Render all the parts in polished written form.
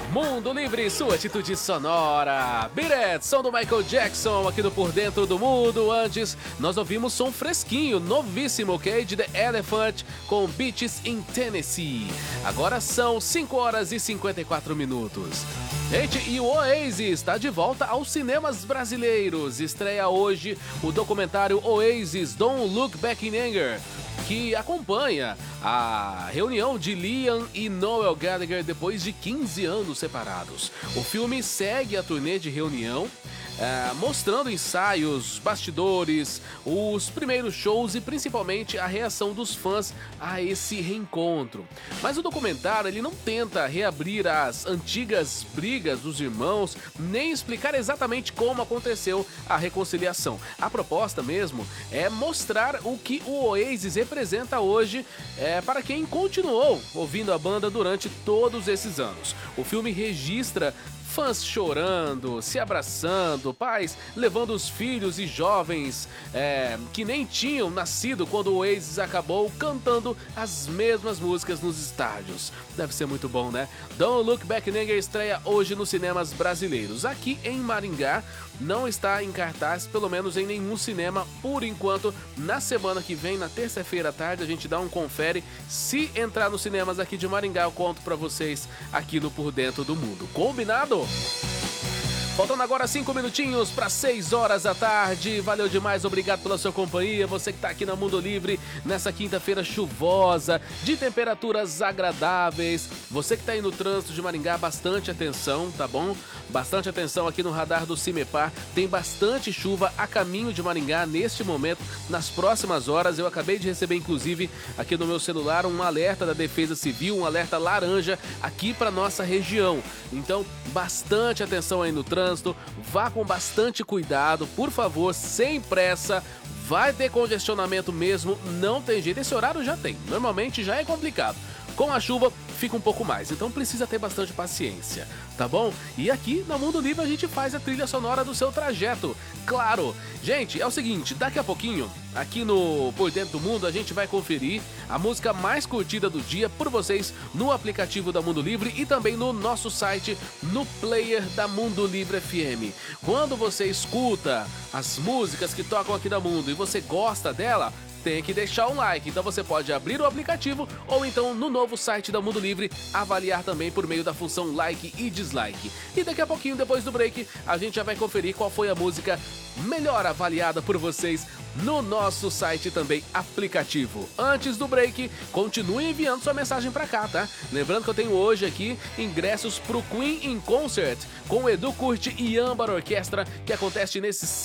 Mundo Livre, sua atitude sonora. Beat It, som do Michael Jackson aqui no Por Dentro do Mundo. Antes, nós ouvimos som fresquinho, novíssimo, Cage the Elephant com Beaches in Tennessee. Agora são 5 horas e 54 minutos. Gente, e o Oasis está de volta aos cinemas brasileiros. Estreia hoje o documentário Oasis Don't Look Back in Anger, que acompanha a reunião de Liam e Noel Gallagher depois de 15 anos separados. O filme segue a turnê de reunião, mostrando ensaios, bastidores, os primeiros shows e principalmente a reação dos fãs a esse reencontro. Mas o documentário ele não tenta reabrir as antigas brigas dos irmãos, nem explicar exatamente como aconteceu a reconciliação. A proposta mesmo é mostrar o que o Oasis representa hoje para quem continuou ouvindo a banda durante todos esses anos. O filme registra fãs chorando, se abraçando, pais levando os filhos e jovens que nem tinham nascido quando o Oasis acabou cantando as mesmas músicas nos estádios. Deve ser muito bom, né? Don't Look Back in Anger estreia hoje nos cinemas brasileiros. Aqui em Maringá não está em cartaz, pelo menos em nenhum cinema por enquanto. Na semana que vem, na terça-feira à tarde, a gente dá um confere. Se entrar nos cinemas aqui de Maringá, eu conto pra vocês aqui no Por Dentro do Mundo. Combinado? Faltando agora 5 minutinhos para 6 horas da tarde. Valeu demais, obrigado pela sua companhia. Você que está aqui na Mundo Livre nessa quinta-feira chuvosa, de temperaturas agradáveis. Você que está aí no trânsito de Maringá, bastante atenção, tá bom? Bastante atenção aqui no radar do Cimepar. Tem bastante chuva a caminho de Maringá neste momento, nas próximas horas. Eu acabei de receber, inclusive, aqui no meu celular, um alerta da Defesa Civil, um alerta laranja aqui para nossa região. Então, bastante atenção aí no trânsito. Vá com bastante cuidado, por favor, sem pressa. Vai ter congestionamento mesmo, não tem jeito. Esse horário já tem, normalmente já é complicado. Com a chuva fica um pouco mais, então precisa ter bastante paciência, tá bom? E aqui na Mundo Livre a gente faz a trilha sonora do seu trajeto, claro. Gente, é o seguinte, daqui a pouquinho, aqui no Por Dentro do Mundo, a gente vai conferir a música mais curtida do dia por vocês no aplicativo da Mundo Livre e também no nosso site, no player da Mundo Livre FM. Quando você escuta as músicas que tocam aqui da Mundo e você gosta dela, tem que deixar um like. Então você pode abrir o aplicativo ou então no novo site da Mundo Livre avaliar também por meio da função like e dislike. E daqui a pouquinho, depois do break, a gente já vai conferir qual foi a música melhor avaliada por vocês no nosso site também aplicativo. Antes do break, continue enviando sua mensagem pra cá, tá? Lembrando que eu tenho hoje aqui ingressos pro Queen in Concert com Edu Curti e Âmbar Orquestra, que acontece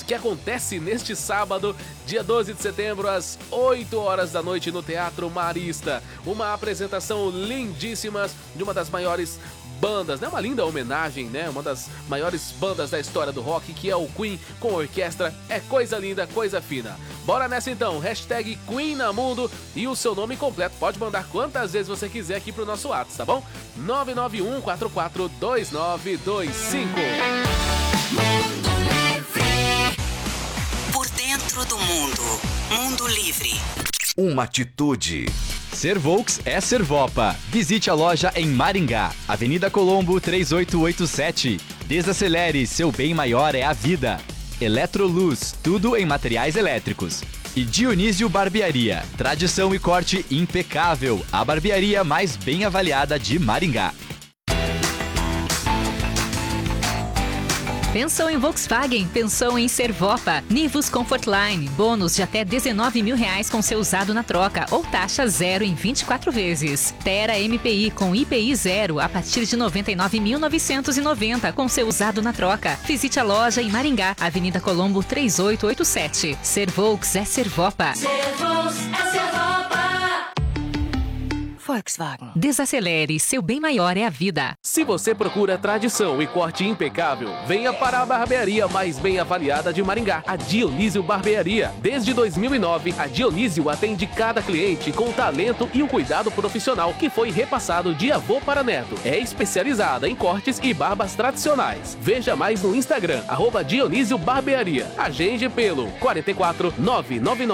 neste sábado, dia 12 de setembro, às 8 horas da noite no Teatro Marista. Uma apresentação lindíssima de uma das maiores bandas, né? Uma linda homenagem, né? Uma das maiores bandas da história do rock, que é o Queen com orquestra. É coisa linda, coisa fina. Bora nessa então, hashtag Queen na Mundo e o seu nome completo. Pode mandar quantas vezes você quiser aqui pro nosso WhatsApp, tá bom? 991-442925. Por Dentro do Mundo. Mundo Livre. Uma atitude. Ser Volks é Servopa. Visite a loja em Maringá, Avenida Colombo 3887. Desacelere, seu bem maior é a vida. Eletroluz, tudo em materiais elétricos. E Dionísio Barbearia, tradição e corte impecável. A barbearia mais bem avaliada de Maringá. Pensou em Volkswagen? Pensou em Servopa. Nivus Comfortline. Bônus de até R$19 mil com seu usado na troca ou taxa zero em 24 vezes. Tera MPI com IPI zero a partir de R$ 99.990 com seu usado na troca. Visite a loja em Maringá, Avenida Colombo 3887. Servolks é Servopa. Servolks é Servopa. Volkswagen. Desacelere, seu bem maior é a vida. Se você procura tradição e corte impecável, venha para a barbearia mais bem avaliada de Maringá, a Dionísio Barbearia. Desde 2009, a Dionísio atende cada cliente com o talento e o cuidado profissional que foi repassado de avô para neto. É especializada em cortes e barbas tradicionais. Veja mais no Instagram, @Dionísio Barbearia. Agende pelo 44 999